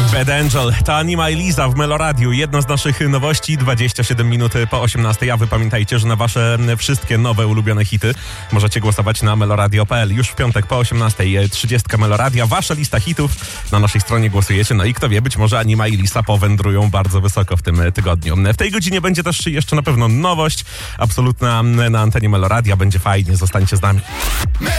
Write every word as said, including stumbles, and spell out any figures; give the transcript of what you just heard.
Bad Angel, to Anima i Liza w Meloradiu. Jedna z naszych nowości, dwadzieścia siedem minut po osiemnastej. A wy pamiętajcie, że na wasze wszystkie nowe ulubione hity możecie głosować na meloradio kropka p l. Już w piątek po osiemnastej trzydzieści Meloradia. Wasza lista hitów. Na naszej stronie głosujecie. No i kto wie, być może Anima i Liza powędrują bardzo wysoko w tym tygodniu. W tej godzinie będzie też jeszcze na pewno nowość absolutna na antenie Meloradia. Będzie fajnie, zostańcie z nami.